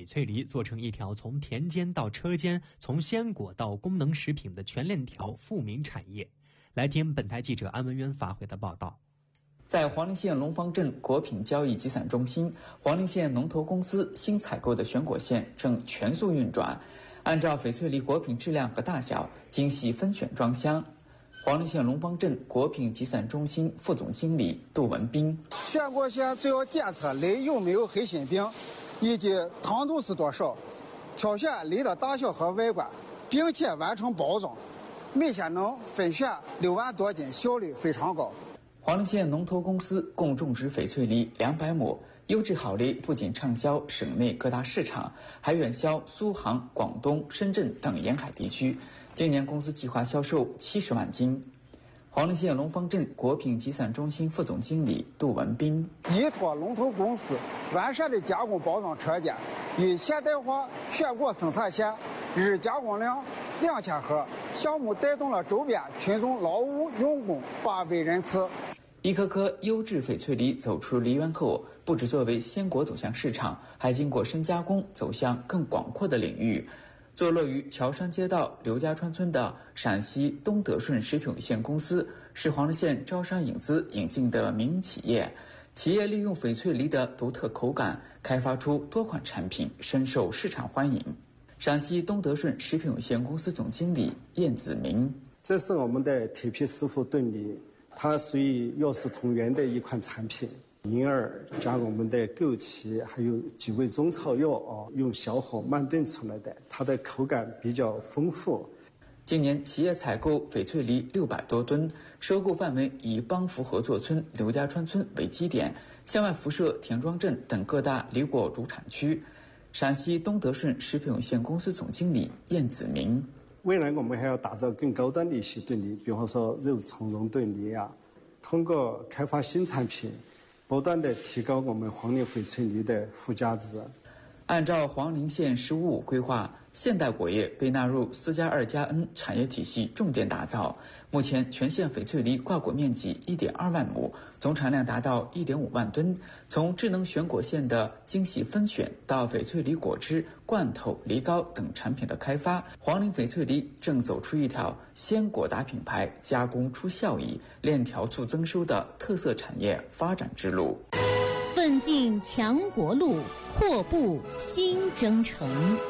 翠梨做成一条从田间到车间、从鲜果到功能食品的全链条富民产业。来听本台记者安文渊发回的报道。 在黄陵县龙坊镇果品交易集散中心，黄陵县龙头公司新采购的选果线正全速运转，按照翡翠梨果品质量和大小精细分选装箱。黄陵县龙坊镇果品集散中心副总经理杜文斌： 选果线主要检测梨有没有黑心病，以及糖度是多少，挑选梨的大小和外观，并且完成包装，每天能分选6万多斤，效率非常高。 黄陵县龙头公司共种植翡翠梨200亩，优质好梨不仅畅销省内各大市场，还远销苏杭、广东、深圳等沿海地区。今年公司计划销售70万斤。黄陵县龙坊镇果品集散中心副总经理杜文斌： 依托龙头公司完善的加工包装车间与现代化选果生产线，日加工量2000盒，项目带动了周边群众劳务用工8万人次。 一颗颗优质翡翠梨走出梨园后，不只作为鲜果走向市场，还经过深加工走向更广阔的领域。坐落于桥山街道刘家川村的陕西东德顺食品有限公司是黄陵县招商引资引进的民营企业，企业利用翡翠梨的独特口感，开发出多款产品，深受市场欢迎。陕西东德顺食品有限公司总经理晏子明： 这是我们的铁皮师傅炖梨，它属于药食同源的一款产品，因而将我们的枸杞还有几味中草药用小火慢炖出来的，它的口感比较丰富。 今年企业采购翡翠梨600多吨，收购范围以帮扶合作村、刘家川村为基点，向外辐射田庄镇等各大梨果主产区。陕西东德顺食品有限公司总经理晏子明： 未来我们还要打造更高端的一些炖梨，比方说肉苁蓉炖梨啊，通过开发新产品，不断的提高我们黄陵翡翠梨的附加值。 按照黄陵县“十五五”规划，现代果业被纳入4+2+N 产业体系，重点打造。目前全县翡翠梨挂果面积1.2万亩，总产量达到1.5万吨。从智能选果线的精细分选到翡翠梨果汁、罐头、梨膏等产品的开发，黄陵翡翠梨正走出一条鲜果打品牌、加工出效益、链条促增收的特色产业发展之路。 奋进强国路，阔步新征程。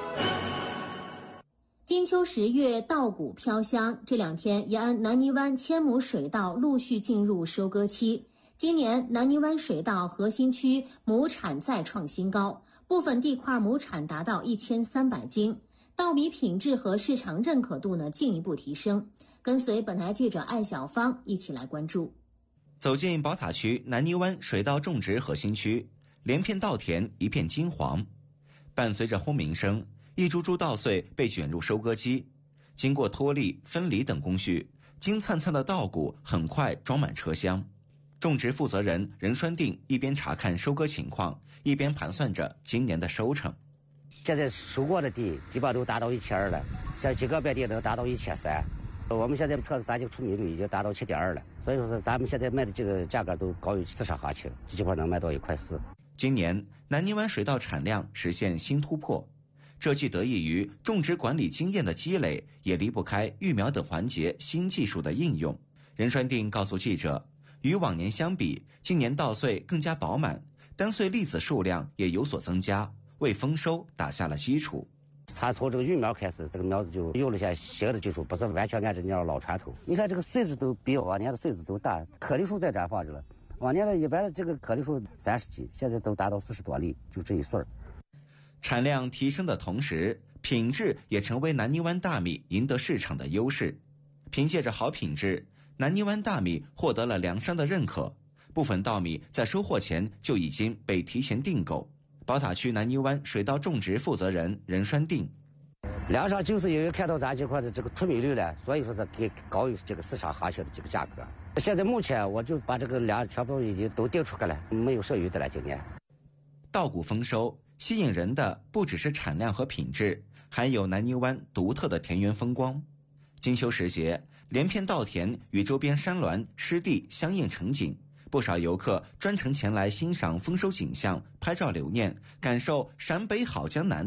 金秋10月，稻谷飘香。这2天，延安南泥湾千亩水稻陆续进入收割期。今年南泥湾水稻核心区亩产再创新高，部分地块亩产达到1300斤，稻米品质和市场认可度呢进一步提升。跟随本台记者艾小芳一起来关注。 走进宝塔区南泥湾水稻种植核心区，连片稻田一片金黄，伴随着轰鸣声，一株株稻穗被卷入收割机，经过脱粒、分离等工序，金灿灿的稻谷很快装满车厢。种植负责人任栓定一边查看收割情况，一边盘算着今年的收成。 现在收过的地基本上都达到1200了，像几个别地能达到1300。我们现在车子咱就出米率已经达到7.2了，所以说咱们现在卖的这个价格都高于市场行情，基本能卖到1块4。 今年南泥湾水稻产量实现新突破，这既得益于种植管理经验的积累，也离不开育苗等环节新技术的应用。任栓定告诉记者，与往年相比，今年稻穗更加饱满，单穗粒子数量也有所增加，为丰收打下了基础。 他从这个育苗开始，这个苗子就有了些新的技术，不是完全按照那老传统。你看这个穗子都比往年的穗子都大，颗粒数在这放着了。往年的一般的这个颗粒数30几，现在都达到40多粒，就这一穗儿。 产量提升的同时，品质也成为南泥湾大米赢得市场的优势。凭借着好品质，南泥湾大米获得了粮商的认可，部分稻米在收获前就已经被提前订购。宝塔区南泥湾水稻种植负责人任栓定： 粮商就是因为看到咱这块的这个出米率了，所以说他给高于这个市场行情的这个价格。现在目前我就把这个粮全部已经都订出来了，没有剩余的了。今年稻谷丰收，吸引人的不只是产量和品质，还有南泥湾独特的田园风光。金秋时节，连片稻田与周边山峦湿地相映成景，不少游客专程前来欣赏丰收景象，拍照留念，感受陕北好江南